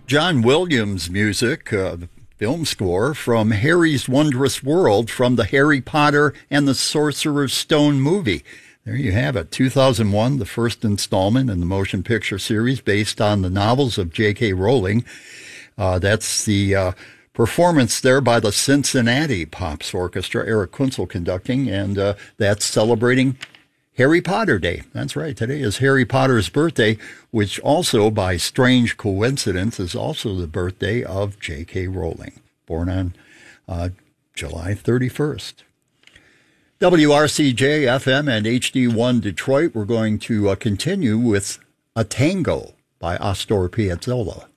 John Williams music, the film score from Harry's Wondrous World from the Harry Potter and the Sorcerer's Stone movie. There you have it, 2001, the first installment in the motion picture series based on the novels of J.K. Rowling. That's the performance there by the Cincinnati Pops Orchestra, Eric Kunzel conducting, and that's celebrating Harry Potter Day. That's right. Today is Harry Potter's birthday, which also, by strange coincidence, is also the birthday of J.K. Rowling, born on July 31st. WRCJ FM and HD1 Detroit. We're going to continue with A Tango by Astor Piazzolla.